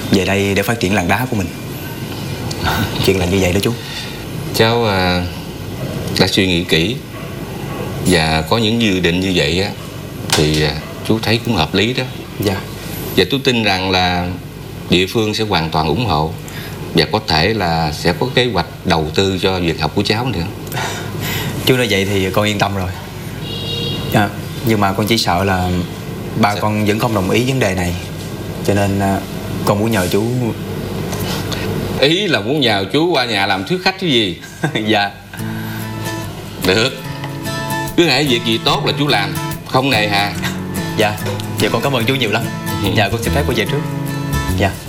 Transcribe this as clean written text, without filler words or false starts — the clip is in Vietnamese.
về đây để phát triển làng đá của mình. Chuyện là như vậy đó chú. Cháu đã suy nghĩ kỹ và có những dự định như vậy á, thì chú thấy cũng hợp lý đó. Dạ. Và tôi tin rằng là địa phương sẽ hoàn toàn ủng hộ, và có thể là sẽ có kế hoạch đầu tư cho việc học của cháu nữa. Chú nói vậy thì con yên tâm rồi. Nhưng mà con chỉ sợ là ba con vẫn không đồng ý vấn đề này, cho nên con muốn nhờ chú. Ý là muốn nhờ chú qua nhà làm thuyết khách chứ gì? Dạ. Được, cứ hễ việc gì tốt là chú làm, không nề hà. Dạ. Vậy con cảm ơn chú nhiều lắm. Dạ con xin phép cô về trước. Dạ.